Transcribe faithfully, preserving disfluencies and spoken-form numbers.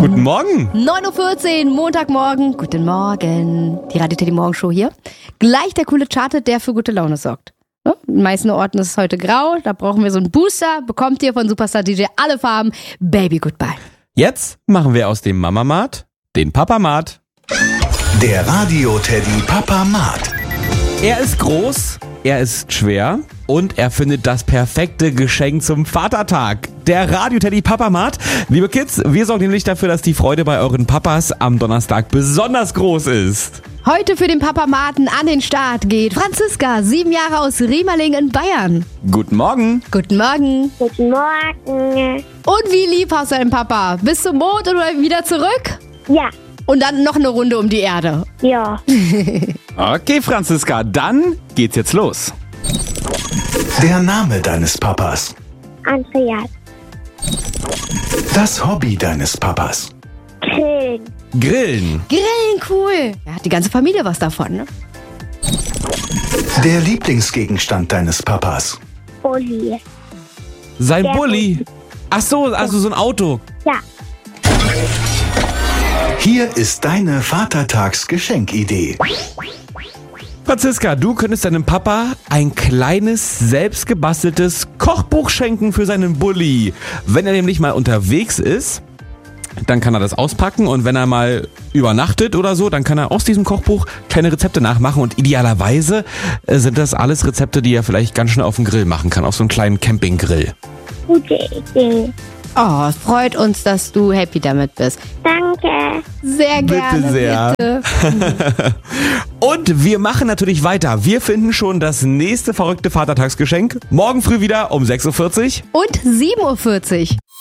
Guten Morgen. neun Uhr vierzehn, Montagmorgen. Guten Morgen. Die Radio Teddy Morgenshow hier. Gleich der coole Chartet, der für gute Laune sorgt. In den meisten Orten ist es heute grau. Da brauchen wir so einen Booster. Bekommt ihr von Superstar D J alle Farben. Baby, goodbye. Jetzt machen wir aus dem Mama-Mat den Papa-Mat. Der Radio Teddy Papa-Mat. Er ist groß, er ist schwer und er findet das perfekte Geschenk zum Vatertag. Der Radio Teddy Papa-Mat. Liebe Kids, wir sorgen nämlich dafür, dass die Freude bei euren Papas am Donnerstag besonders groß ist. Heute für den Papa-Maten an den Start geht Franziska, sieben Jahre aus Riemerling in Bayern. Guten Morgen. Guten Morgen. Guten Morgen. Und wie lieb hast du deinen Papa? Bis zum Mond oder wieder zurück? Ja, Und dann noch eine Runde um die Erde. ja. Okay, Franziska, dann geht's jetzt los. Der Name deines Papas. Andreas. Das Hobby deines Papas. Grillen. Grillen. Grillen, cool. Ja, hat die ganze Familie was davon, ne? Der Lieblingsgegenstand deines Papas. Uli. Sein Der Bulli. Ach so, also so ein Auto. Ja. Hier ist deine Vatertagsgeschenkidee. Franziska, du könntest deinem Papa ein kleines, selbstgebasteltes Kochbuch schenken für seinen Bulli. Wenn er nämlich mal unterwegs ist, dann kann er das auspacken und wenn er mal übernachtet oder so, dann kann er aus diesem Kochbuch kleine Rezepte nachmachen und idealerweise äh, sind das alles Rezepte, die er vielleicht ganz schnell auf dem Grill machen kann, auf so einem kleinen Campinggrill. Gute Idee. Oh, es freut uns, dass du happy damit bist. Danke. Sehr gerne. Bitte sehr. Bitte. Und wir machen natürlich weiter. Wir finden schon das nächste verrückte Vatertagsgeschenk morgen früh wieder um sechs Uhr vierzig. Und sieben Uhr vierzig.